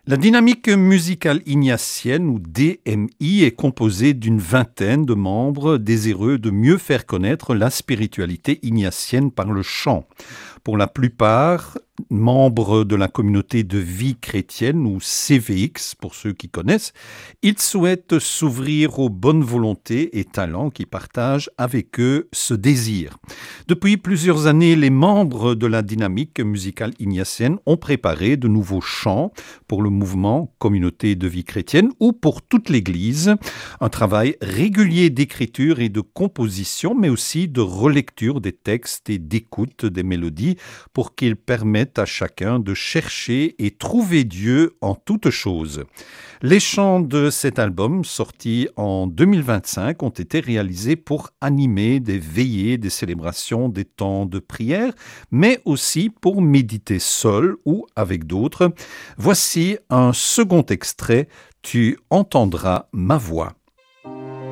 La dynamique musicale ignatienne, ou DMI, est composée d'une vingtaine de membres désireux de mieux faire connaître la spiritualité ignatienne par le chant. Pour la plupart, membres de la communauté de vie chrétienne, ou CVX pour ceux qui connaissent, ils souhaitent s'ouvrir aux bonnes volontés et talents qui partagent avec eux ce désir. Depuis plusieurs années, les membres de la dynamique musicale ignatienne ont préparé de nouveaux chants pour le mouvement Communauté de vie chrétienne ou pour toute l'Église. Un travail régulier d'écriture et de composition, mais aussi de relecture des textes et d'écoute des mélodies pour qu'ils permettent à chacun de chercher et trouver Dieu en toutes choses. Les chants de cet album, sorti en 2025, ont été réalisés pour animer des veillées, des célébrations, des temps de prière, mais aussi pour méditer seul ou avec d'autres. Voici un second extrait, Tu entendras ma voix.